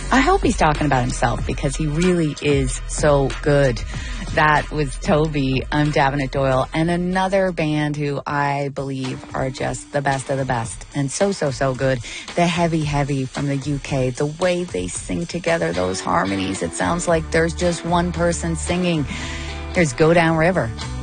I hope he's talking about himself because he really is so good. That was Toby. I'm Davenant Doyle. And another band who I believe are just the best of the best. And so good. The Heavy Heavy from the UK. The way they sing together, those harmonies, it sounds like there's just one person singing. Here's Go Down River.